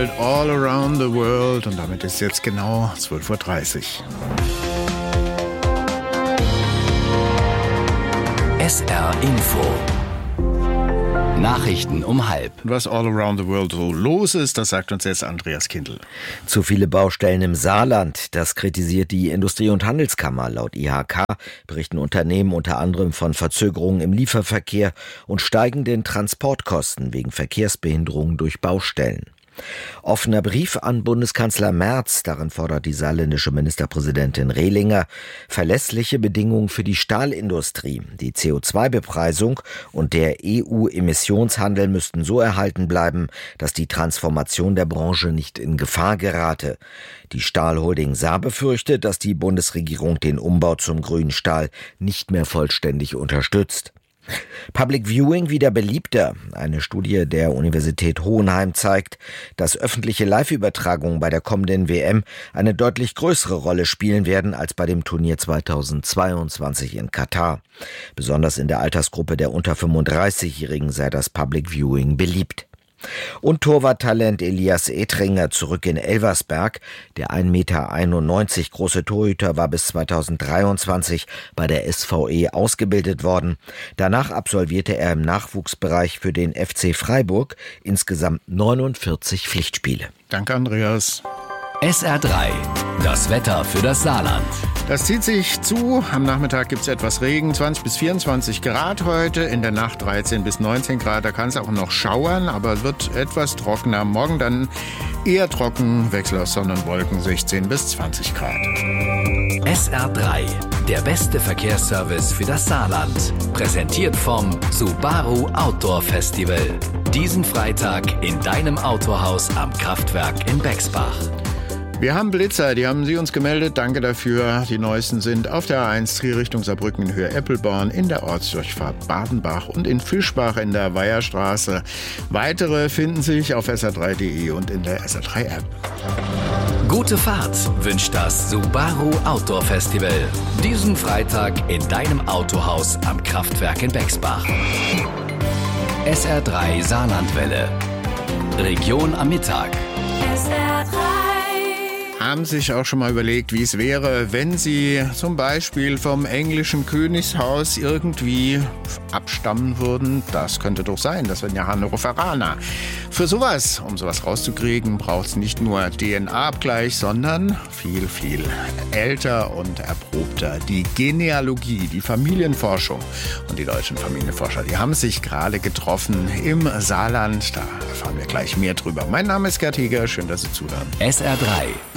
All Around the World und damit ist jetzt genau 12:30 Uhr. SR Info. Nachrichten um 12:30. Was all around the world so los ist, das sagt uns jetzt Andreas Kindl. Zu viele Baustellen im Saarland, das kritisiert die Industrie- und Handelskammer. Laut IHK berichten Unternehmen unter anderem von Verzögerungen im Lieferverkehr und steigenden Transportkosten wegen Verkehrsbehinderungen durch Baustellen. Offener Brief an Bundeskanzler Merz, darin fordert die saarländische Ministerpräsidentin Rehlinger verlässliche Bedingungen für die Stahlindustrie. Die CO2-Bepreisung und der EU-Emissionshandel müssten so erhalten bleiben, dass die Transformation der Branche nicht in Gefahr gerate. Die Stahlholding Saar befürchtet, dass die Bundesregierung den Umbau zum grünen Stahl nicht mehr vollständig unterstützt. Public Viewing wieder beliebter. Eine Studie der Universität Hohenheim zeigt, dass öffentliche Live-Übertragungen bei der kommenden WM eine deutlich größere Rolle spielen werden als bei dem Turnier 2022 in Katar. Besonders in der Altersgruppe der unter 35-Jährigen sei das Public Viewing beliebt. Und Torwarttalent Elias Etringer zurück in Elversberg. Der 1,91 Meter große Torhüter war bis 2023 bei der SVE ausgebildet worden. Danach absolvierte er im Nachwuchsbereich für den FC Freiburg insgesamt 49 Pflichtspiele. Danke, Andreas. SR3, das Wetter für das Saarland. Das zieht sich zu. Am Nachmittag gibt es etwas Regen, 20 bis 24 Grad heute. In der Nacht 13 bis 19 Grad. Da kann es auch noch schauern, aber es wird etwas trockener. Morgen dann eher trocken, Wechsel aus Sonne und Wolken, 16 bis 20 Grad. SR3, der beste Verkehrsservice für das Saarland. Präsentiert vom Subaru Outdoor Festival. Diesen Freitag in deinem Autohaus am Kraftwerk in Bexbach. Wir haben Blitzer, die haben Sie uns gemeldet. Danke dafür. Die neuesten sind auf der A1 Trier Richtung Saarbrücken in Höhe Eppelborn, in der Ortsdurchfahrt Badenbach und in Fischbach in der Weiherstraße. Weitere finden sich auf sr3.de und in der SR3-App. Gute Fahrt wünscht das Subaru Outdoor Festival. Diesen Freitag in deinem Autohaus am Kraftwerk in Bexbach. SR3 Saarlandwelle. Region am Mittag. SR3. Haben sich auch schon mal überlegt, wie es wäre, wenn Sie zum Beispiel vom englischen Königshaus irgendwie abstammen würden? Das könnte doch sein, das wären ja Hannoveraner. Für sowas, um sowas rauszukriegen, braucht es nicht nur DNA-Abgleich, sondern viel, viel älter und erprobter. Die Genealogie, die Familienforschung und die deutschen Familienforscher, die haben sich gerade getroffen im Saarland. Da erfahren wir gleich mehr drüber. Mein Name ist Gerd Heger, schön, dass Sie zuhören. SR3.